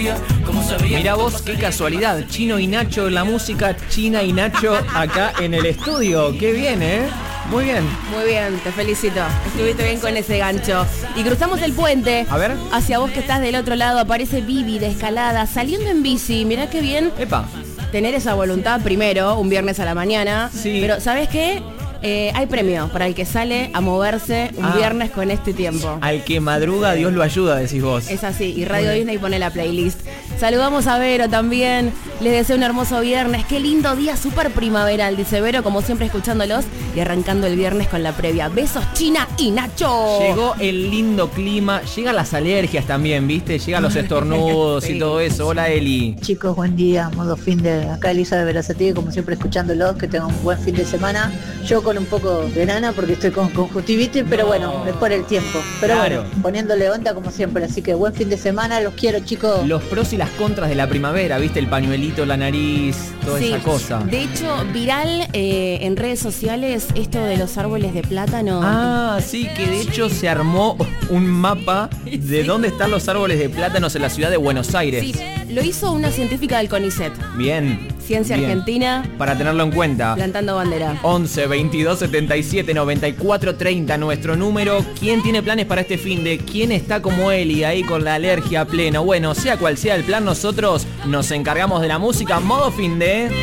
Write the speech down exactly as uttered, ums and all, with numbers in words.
Mirá vos, qué casualidad. Chino y Nacho en la música, China y Nacho acá en el estudio. Qué bien, ¿eh? Muy bien. Muy bien, te felicito. Estuviste bien con ese gancho. Y cruzamos el puente. A ver. Hacia vos que estás del otro lado, aparece Vivi de Escalada, saliendo en bici. Mirá qué bien. Epa. Tener esa voluntad primero, un viernes a la mañana. Sí. Pero, ¿sabes qué? Eh, hay premio para el que sale a moverse un ah. viernes con este tiempo. Al que madruga, Dios lo ayuda, decís vos. Es así, y Radio Disney pone la playlist. Saludamos a Vero también. Les deseo un hermoso viernes. Qué lindo día, súper primaveral, dice Vero, como siempre escuchándolos y arrancando el viernes con la previa. Besos, China y Nacho. Llegó el lindo clima, llegan las alergias también, ¿viste? Llegan los estornudos sí. y todo eso. Hola, Eli. Chicos, buen día, modo fin de... Acá Elisa de Verazategui, como siempre escuchándolos, que tengan un buen fin de semana. Yo con un poco de nana porque estoy con conjuntivitis, pero no. bueno, es por el tiempo. Pero claro. bueno, poniéndole onda como siempre. Así que buen fin de semana, los quiero, chicos. Los pros y las contras de la primavera, ¿viste? El pañuelito, la nariz, toda sí. esa cosa. De hecho, viral eh, en redes sociales esto de los árboles de plátano. Ah, sí, que de hecho se armó un mapa de sí. dónde están los árboles de plátanos en la ciudad de Buenos Aires. Sí, lo hizo una científica del CONICET. Bien. Ciencia bien. Argentina. Para tenerlo en cuenta. Plantando bandera. once, veintidós, setenta y siete, noventa y cuatro, treinta, nuestro número. ¿Quién tiene planes para este fin de? ¿Quién está como Eli ahí con la alergia a pleno? Bueno, sea cual sea el plan, nosotros nos encargamos de la música. Modo fin de...